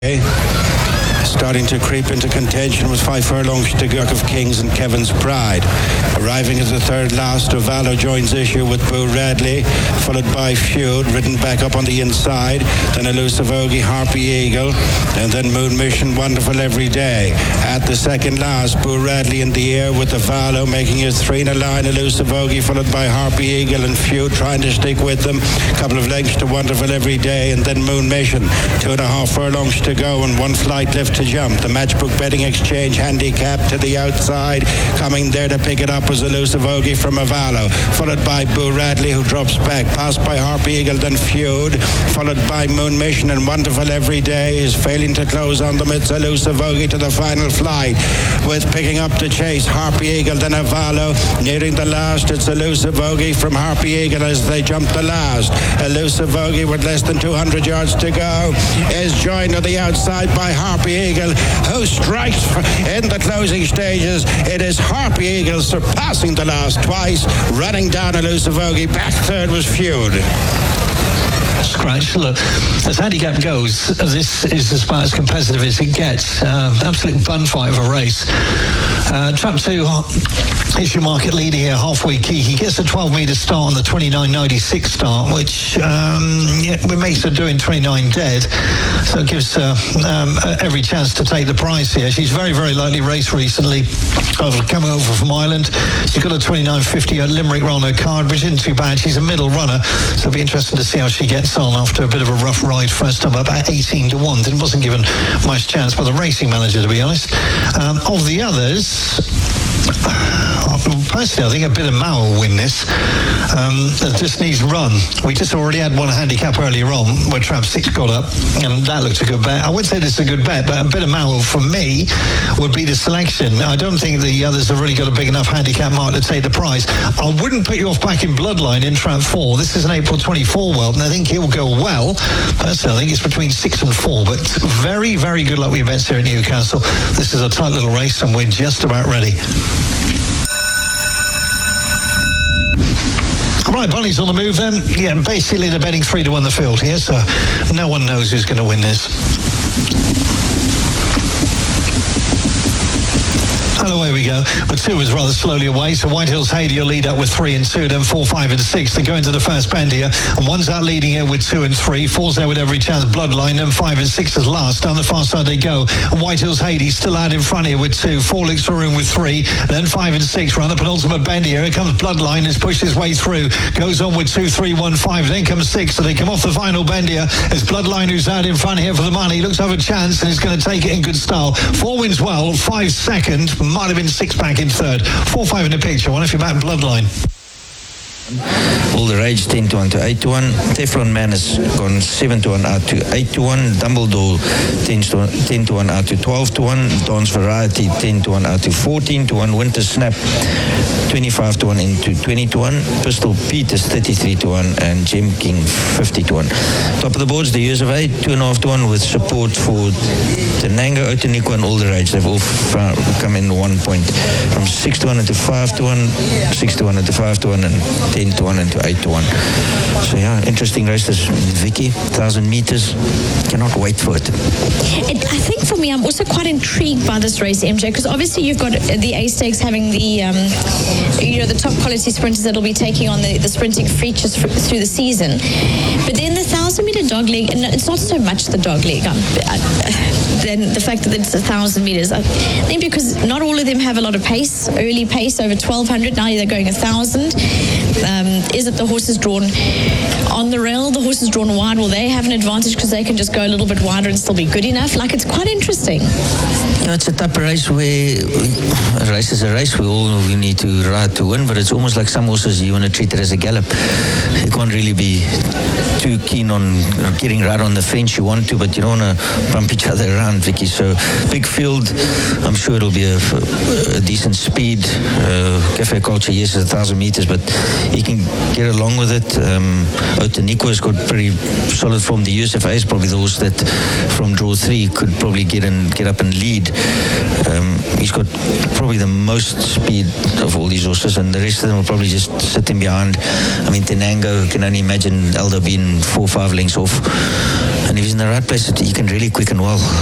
Starting to creep into contention with 5 furlongs to Gurk of Kings and Kevin's Pride. Arriving as the third last, Ovalo joins issue with Boo Radley, followed by Feud, ridden back up on the inside, then Elusive Ogie, Harpy Eagle, and then Moon Mission, Wonderful Every Day. At the second last, Boo Radley in the air with Ovalo, making his 3 in a line, Elusive Ogie, followed by Harpy Eagle and Feud, trying to stick with them. Couple of lengths to Wonderful Every Day, and then Moon Mission. 2.5 furlongs to go and 1 flight left to jump. The Matchbook Betting Exchange handicap to the outside. Coming there to pick it up was Elusive Ogie from Ovalo, followed by Boo Radley, who drops back, passed by Harpy Eagle, then Feud, followed by Moon Mission, and Wonderful Every Day is failing to close on them. It's Elusive Ogie to the final flight, with picking up the chase Harpy Eagle, then Ovalo. Nearing the last, it's Elusive Ogie from Harpy Eagle as they jump the last. Elusive Ogie with less than 200 yards to go is joined on the outside by Harpy Eagle, who strikes in the closing stages. It is Harpy Eagle surpassing the last twice, running down Elusive Ogie. Back third was Feud. Scratch. Look, as handicap goes, this is about as competitive as it gets. Absolute bun fight of a race. Trap 2 is your market leader here, Halfway Key. He gets a 12-metre start on the 29.96 start, which makes her doing 29 dead. So it gives her every chance to take the prize here. She's very, very lightly raced recently. Coming over from Ireland. She's got a 29.50 at Limerick on her card, which isn't too bad. She's a middle runner, so it'll be interesting to see how she gets on after a bit of a rough ride first time, about 18-1. It wasn't given much chance by the racing manager, to be honest. Of the others, personally, I think a bit of Mao will win this. Just needs run. We just already had one handicap earlier on where Trap 6 got up, and that looked a good bet. I wouldn't say this is a good bet, but a bit of Mao for me would be the selection. I don't think the others have really got a big enough handicap mark to take the prize. I wouldn't put you off back in Bloodline in Trap 4. This is an April 24 world, and I think he'll go well. Personally, I think it's between 6 and 4, but very, very good luck with events here at Newcastle. This is a tight little race, and we're just about ready. Right, Bonnie's on the move then. Yeah, basically they're betting 3-1 the field here, so no one knows who's going to win this. And away we go. But 2 is rather slowly away, so White Hills Haiti will lead up with 3 and 2, then 4, 5 and 6. They go into the first bend here, and 1's out leading here with 2 and 3. 4's there with every chance, Bloodline, then 5 and 6 is last. Down the far side they go, and White Hills Haiti still out in front here with 2. 4 looks for room with 3, then 5 and 6. Round the penultimate bend here, here comes Bloodline, has pushed his way through, goes on with 2, 3, 1, 5, then comes 6, so they come off the final bend here. It's Bloodline who's out in front here for the money, looks to have a chance, and is going to take it in good style. 4 wins well, 5 second, might have been 6 back in third. 4, 5 in the picture. One if you're back Bloodline. All the Rage 10-1 to 8-1. Teflon Man has gone 7-1 out to 8-1. Dumbledore 10-1 out to 12-1. Dawn's Variety 10-1 out to 14-1. Winter Snap 25-1 into 20-1. Pistol Pete is 33-1 and Gem King 50-1. Top of the boards, the Years of 8 2.5-1 with support for Tenango, Otaniqua and All the Rage. They've all come in 1 point from 6-1 into 5-1, 6-1 into 5-1 and 10-1 into 8-1. So yeah, interesting race. This Vicky, 1,000 meters. Cannot wait for it. I think for me, I'm also quite intrigued by this race, MJ, because obviously you've got the A Stakes having the the top quality sprinters that'll be taking on the sprinting features through the season. But then the 1,000-meter dog leg, and it's not so much the dog leg, then the fact that it's 1,000 meters. I think because not all of them have a lot of pace, early pace over 1,200. Now they're going 1,000. Is it the horses drawn on the rail, the horses drawn wide? Will they have an advantage because they can just go a little bit wider and still be good enough? Like, it's quite interesting. It's a type of race where a race is a race. We need to ride to win, but it's almost like some horses you want to treat it as a gallop. You can't really be too keen on getting right on the fence. You want to, but you don't want to bump each other around, Vicky. So big field. I'm sure it'll be a decent speed. Cafe Culture, yes, it's 1,000 meters, but he can get along with it. Otaniqua has got pretty solid form. The USFA is probably the horse that from draw 3 could probably get up and lead. He's got probably the most speed of all these horses, and the rest of them will probably just sit in behind. I mean, Tenango, can only imagine Elder being 4 or 5 lengths off. And if he's in the right place, he can really quicken well.